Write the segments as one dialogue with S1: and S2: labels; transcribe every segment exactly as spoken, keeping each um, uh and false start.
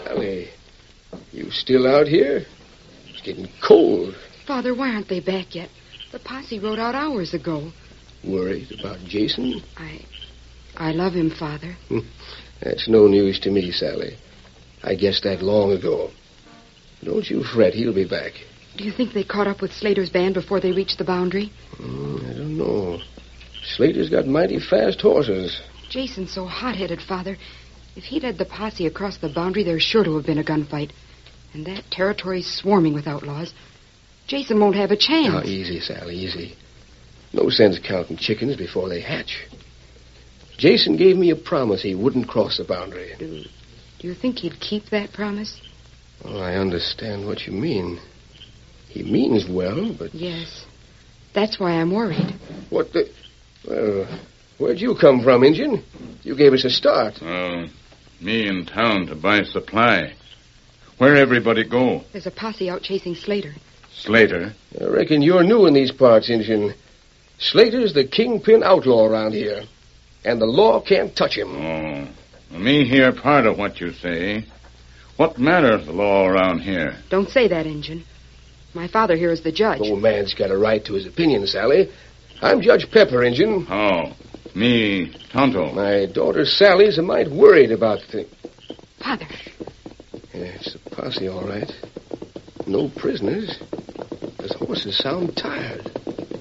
S1: Sally, you still out here? It's getting cold.
S2: Father, why aren't they back yet? The posse rode out hours ago.
S1: Worried about Jason?
S2: I... I love him, Father.
S1: That's no news to me, Sally. I guessed that long ago. Don't you fret, he'll be back.
S2: Do you think they caught up with Slater's band before they reached the boundary?
S1: Mm, I don't know. Slater's got mighty fast horses.
S2: Jason's so hot-headed, Father. If he led the posse across the boundary, there's sure to have been a gunfight. And that territory's swarming with outlaws. Jason won't have a chance.
S1: Now, easy, Sally, easy. No sense counting chickens before they hatch. Jason gave me a promise he wouldn't cross the boundary.
S2: Do, do you think he'd keep that promise?
S1: Oh, I understand what you mean. He means well, but...
S2: Yes. That's why I'm worried.
S1: What the... Well, where'd you come from, Injun? You gave us a start.
S3: Oh, me in town to buy supply. Where'd everybody go?
S2: There's a posse out chasing Slater.
S3: Slater?
S1: I reckon you're new in these parts, Injun. Slater's the kingpin outlaw around here. And the law can't touch him.
S3: Oh, well, me hear part of what you say. What matters the law around here?
S2: Don't say that, Injun. My father here is the judge.
S1: The old man's got a right to his opinion, Sally. I'm Judge Pepper, Injun.
S3: Oh, me, Tonto.
S1: My daughter Sally's a mite worried about things.
S2: Father.
S1: Yeah, it's the posse, all right. No prisoners. Those horses sound tired.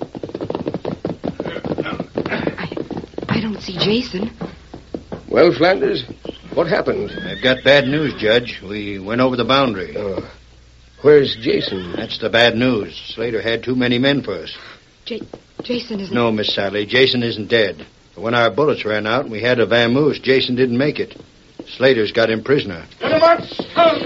S2: I, I don't see Jason.
S1: Well, Flanders, what happened?
S4: I've got bad news, Judge. We went over the boundary.
S1: Uh, where's Jason?
S4: That's the bad news. Slater had too many men for us.
S2: J- Jason isn't...
S4: No, Miss Sally, Jason isn't dead. But when our bullets ran out and we had a vamoose, Jason didn't make it. Slater's got him prisoner.
S3: Get him up!